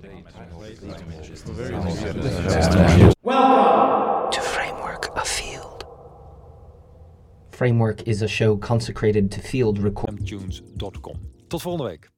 Welcome to Framework of Field. Framework is a show consecrated to field recording. Tunes.com. Tot volgende week.